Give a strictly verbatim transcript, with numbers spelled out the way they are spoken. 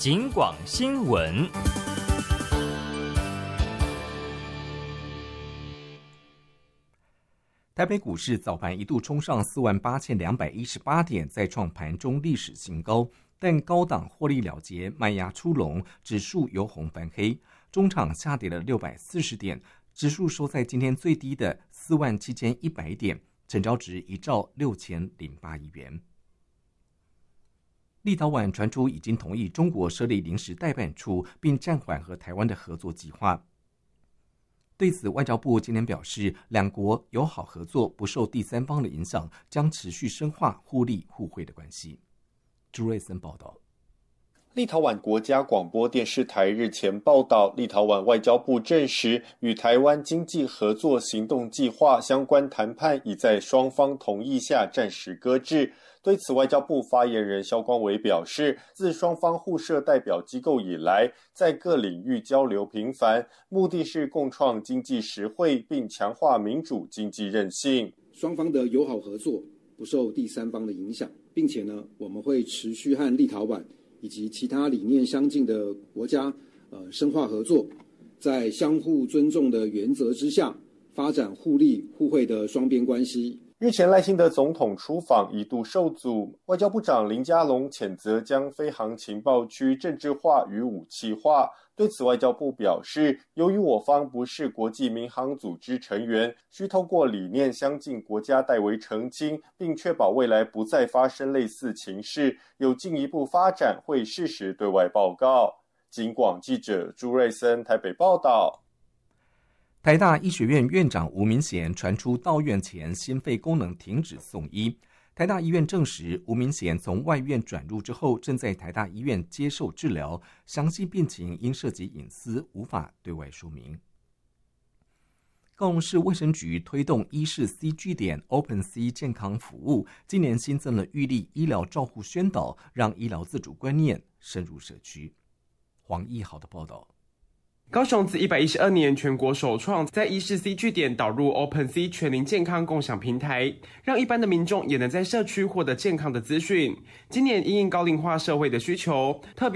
警广新闻。台北股市早盘一度冲上四万八千两百一十八点，再创盘中历史新高，但高档获利了结，卖压出笼，指数由红翻黑，中场下跌了六百四十点，指数收在今天最低的四万七千一百点，成交值一兆六千零八亿元。立陶宛传出已经同意中国设立临时代办处，并暂缓和台湾的合作计划。对此，外交部今天表示，两国友好合作不受第三方的影响，将持续深化互利互惠的关系。朱瑞森报道。 立陶宛国家广播电视台日前报道，立陶宛外交部证实，与台湾经济合作行动计划相关谈判已在双方同意下暂时搁置。对此，外交部发言人萧光伟表示，自双方互设代表机构以来，在各领域交流频繁，目的是共创经济实惠，并强化民主经济韧性。 双方的友好合作不受第三方的影响，并且呢，我们会持续和立陶宛以及其他理念相近的国家，呃，深化合作，在相互尊重的原则之下，发展互利互惠的双边关系。 日前赖清德总统出访一度受阻，外交部长林佳龙谴责将飞航情报区政治化与武器化。对此，外交部表示，由于我方不是国际民航组织成员，需透过理念相近国家代为澄清，并确保未来不再发生类似情势，有进一步发展会适时对外报告。警广记者朱瑞森台北报道。 台大医学院院长吴明贤传出到院前心肺功能停止送医，台大医院证实吴明贤从外院转入之后，正在台大医院接受治疗，详细病情因涉及隐私无法对外说明。高雄市卫生局推动医事 C 据点 Open C 健康服务，今年新增了预立医疗照护宣导，让医疗自主观念深入社区。黄义豪的报道。 高雄自一百一十二年全国首创在医事 C 据点导入 Open C 全龄健康共享平台，让一般的民众也能在社区获得健康的资讯。今年因应高龄化社会的需求，特别